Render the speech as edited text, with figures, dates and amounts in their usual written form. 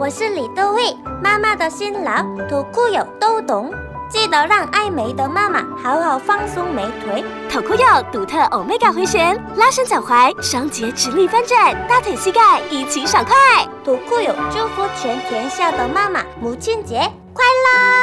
我是李多慧，妈妈的辛劳，土库友都懂。记得让爱美的妈妈好好放松美腿。 土库友独特 Omega 回旋，拉伸脚踝，双节直立翻转，大腿膝盖一起爽快。 土库友祝福全天下的妈妈母亲节快乐！